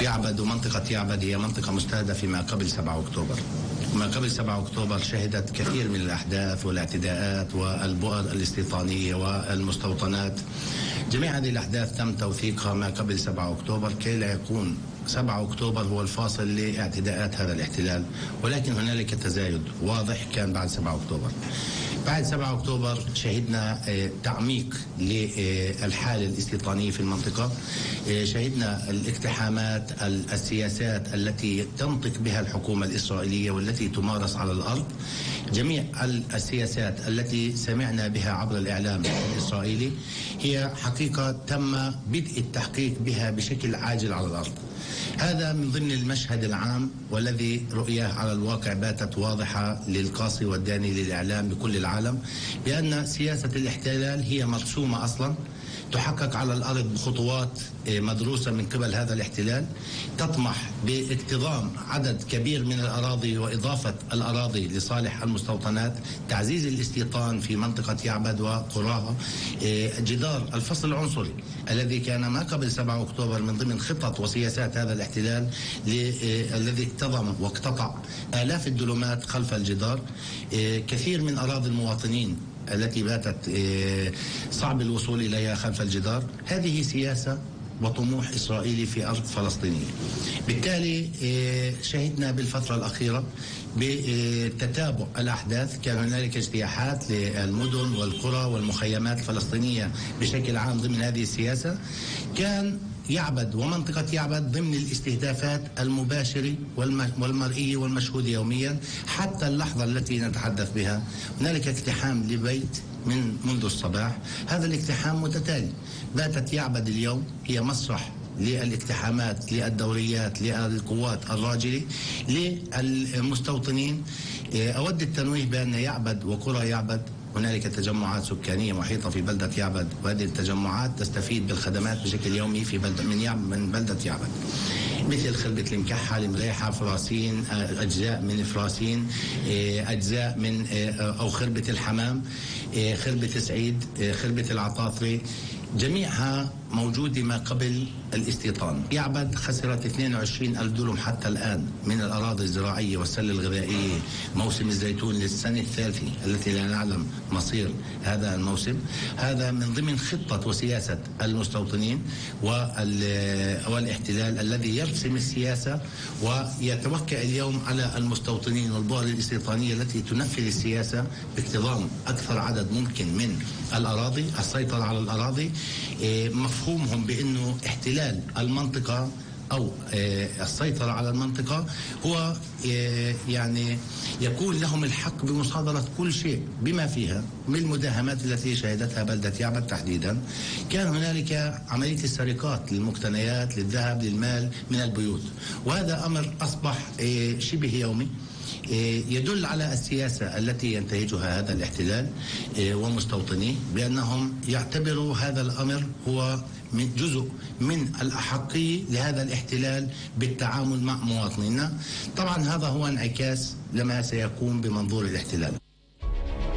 يعبد ومنطقة يعبد هي منطقة مستهدفة ما قبل 7 أكتوبر. ما قبل 7 أكتوبر شهدت كثير من الأحداث والاعتداءات والبؤر الاستيطانية والمستوطنات. جميع هذه الأحداث تم توثيقها ما قبل 7 أكتوبر كي لا يكون 7 أكتوبر هو الفاصل لاعتداءات هذا الاحتلال، ولكن هنالك تزايد واضح كان بعد 7 أكتوبر. بعد 7 أكتوبر شهدنا تعميق للحالة الاستيطانية في المنطقة، شهدنا الاقتحامات، السياسات التي تنطق بها الحكومة الإسرائيلية والتي تمارس على الأرض. جميع السياسات التي سمعنا بها عبر الإعلام الإسرائيلي هي حقيقة تم بدء التحقيق بها بشكل عاجل على الأرض. هذا من ضمن المشهد العام والذي رؤياه على الواقع باتت واضحة للقاصي والداني للإعلام بكل العالم، بأن سياسة الاحتلال هي مرسومة أصلا، تحقق على الأرض بخطوات مدروسة من قبل هذا الاحتلال، تطمح باكتظام عدد كبير من الأراضي وإضافة الأراضي لصالح المستوطنات، تعزيز الاستيطان في منطقة يعبد وقراها، جدار الفصل العنصري الذي كان ما قبل 7 أكتوبر من ضمن خطط وسياسات هذا الاحتلال الذي اكتظم واقتطع آلاف الدلومات خلف الجدار، كثير من أراضي المواطنين التي باتت صعب الوصول إليها خلف الجدار. هذه سياسة وطموح إسرائيلي في أرض فلسطينية. بالتالي شهدنا بالفترة الأخيرة بتتابع الأحداث، كان هنالك اجتياحات للمدن والقرى والمخيمات الفلسطينية بشكل عام ضمن هذه السياسة. كان يعبد ومنطقة يعبد ضمن الاستهدافات المباشرة والمرئية والمشهودة يوميا حتى اللحظة التي نتحدث بها. هنالك اقتحام لبيت منذ الصباح، هذا الاقتحام متتالي. باتت يعبد اليوم هي مسرح للاقتحامات، للدوريات، للقوات الراجلة، للمستوطنين. أود التنويه بأن يعبد وقرى يعبد هنالك تجمعات سكانية محيطة في بلدة يعبد، وهذه التجمعات تستفيد بالخدمات بشكل يومي في من بلدة يعبد، مثل خربة المكحة، المريحة، فراسين، أجزاء من فراسين، أجزاء من أو خربة الحمام، خربة سعيد، خربة العطاطري، جميعها موجودة ما قبل الاستيطان. يعبد خسرت 22,000 دلم حتى الآن من الأراضي الزراعية والسلة الغذائية. موسم الزيتون للسنة الثالثة التي لا نعلم مصير هذا الموسم. هذا من ضمن خطة وسياسة المستوطنين والاحتلال الذي يرسم السياسة ويتوكل اليوم على المستوطنين والبؤر الاستيطانية التي تنفذ السياسة باكتظام أكثر عدد ممكن من الأراضي، السيطرة على الأراضي. مفهومهم بأنه احتلال المنطقة أو السيطرة على المنطقة هو يعني يكون لهم الحق بمصادرة كل شيء بما فيها من المداهمات التي شهدتها بلدة يعبد تحديدا. كان هنالك عملية السرقات للمقتنيات، للذهب، للمال من البيوت، وهذا أمر أصبح شبه يومي، يدل على السياسة التي ينتهجها هذا الاحتلال ومستوطنيه، بأنهم يعتبروا هذا الأمر هو من جزء من الأحقية لهذا الاحتلال بالتعامل مع مواطنينا. طبعا هذا هو انعكاس لما سيكون بمنظور الاحتلال.